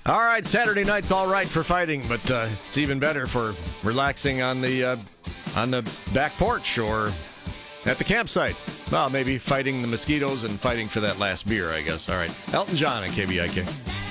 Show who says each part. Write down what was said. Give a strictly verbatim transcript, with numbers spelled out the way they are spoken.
Speaker 1: All right, Saturday night's all right for fighting, but uh, it's even better for relaxing on the uh, on the back porch or at the campsite. Well, maybe fighting the mosquitoes and fighting for that last beer, I guess. All right, Elton John on K B I K.